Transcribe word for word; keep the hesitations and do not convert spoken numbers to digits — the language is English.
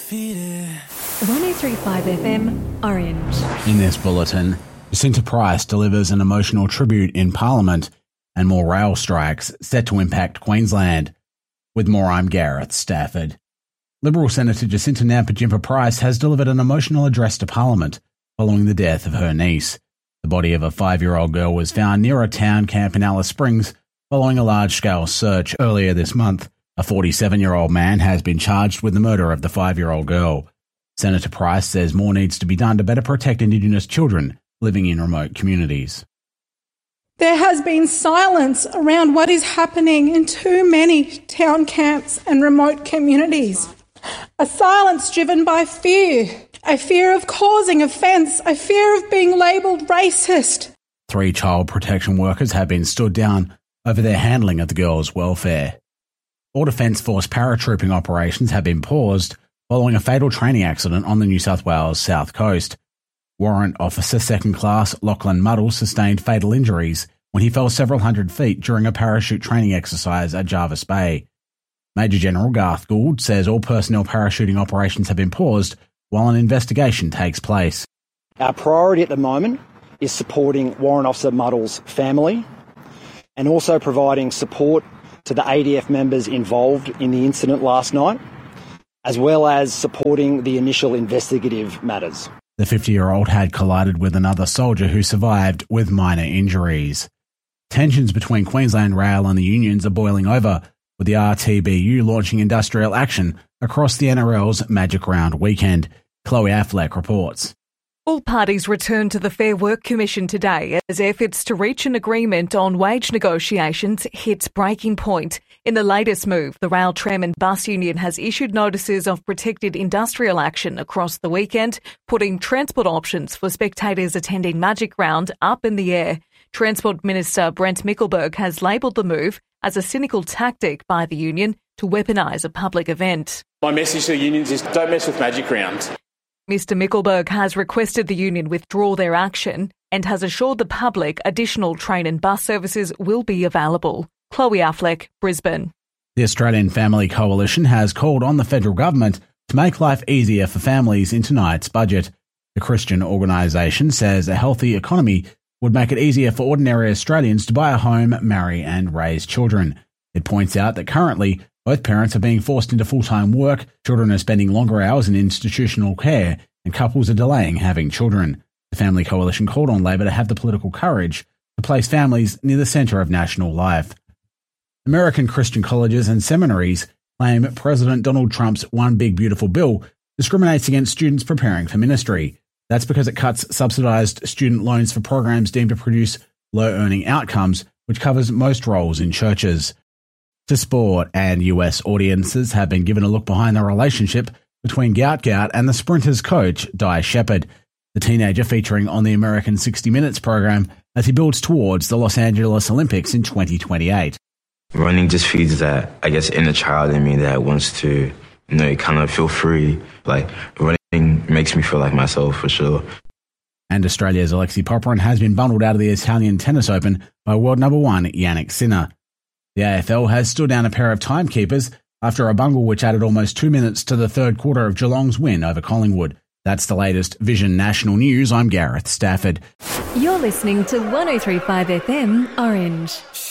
undefeated. one oh three point five F M, Orange. In this bulletin, Jacinta Price delivers an emotional tribute in Parliament and more rail strikes set to impact Queensland. With more, I'm Gareth Stafford. Liberal Senator Jacinta Nampijinpa Price has delivered an emotional address to Parliament following the death of her niece. The body of a five-year-old girl was found near a town camp in Alice Springs following a large-scale search earlier this month. A forty-seven-year-old man has been charged with the murder of the five-year-old girl. Senator Price says more needs to be done to better protect Indigenous children living in remote communities. There has been silence around what is happening in too many town camps and remote communities. A silence driven by fear, a fear of causing offence, a fear of being labelled racist. Three child protection workers have been stood down over their handling of the girl's welfare. All Defence Force paratrooping operations have been paused following a fatal training accident on the New South Wales south coast. Warrant Officer Second Class Lachlan Muddle sustained fatal injuries when he fell several hundred feet during a parachute training exercise at Jarvis Bay. Major General Garth Gould says all personnel parachuting operations have been paused while an investigation takes place. Our priority at the moment is supporting Warrant Officer Muddle's family and also providing support to the A D F members involved in the incident last night, as well as supporting the initial investigative matters. The fifty-year-old had collided with another soldier who survived with minor injuries. Tensions between Queensland Rail and the unions are boiling over, with the R T B U launching industrial action across the N R L's Magic Round weekend. Chloe Affleck reports. All parties returned to the Fair Work Commission today as efforts to reach an agreement on wage negotiations hits breaking point. In the latest move, the Rail, Tram and Bus Union has issued notices of protected industrial action across the weekend, putting transport options for spectators attending Magic Round up in the air. Transport Minister Brent Mickelberg has labelled the move as a cynical tactic by the union to weaponise a public event. My message to the unions is don't mess with Magic Round. Mister Mickelberg has requested the union withdraw their action and has assured the public additional train and bus services will be available. Chloe Affleck, Brisbane. The Australian Family Coalition has called on the federal government to make life easier for families in tonight's budget. The Christian organisation says a healthy economy would make it easier for ordinary Australians to buy a home, marry and raise children. It points out that currently both parents are being forced into full-time work, children are spending longer hours in institutional care, and couples are delaying having children. The Family Coalition called on Labor to have the political courage to place families near the centre of national life. American Christian colleges and seminaries claim President Donald Trump's One Big Beautiful Bill discriminates against students preparing for ministry. That's because it cuts subsidised student loans for programs deemed to produce low-earning outcomes, which covers most roles in churches. To sport, and U S audiences have been given a look behind the relationship between Gout Gout and the Sprinters coach, Di Shepherd, the teenager featuring on the American sixty minutes program as he builds towards the Los Angeles Olympics in twenty twenty-eight. Running just feeds that, I guess, inner child in me that wants to, you know, kind of feel free. Like, running makes me feel like myself, for sure. And Australia's Alexei Popyrin has been bundled out of the Italian Tennis Open by world number one Jannik Sinner. The A F L has stood down a pair of timekeepers after a bungle which added almost two minutes to the third quarter of Geelong's win over Collingwood. That's the latest Vision National News. I'm Gareth Stafford. You're listening to one oh three point five F M, Orange.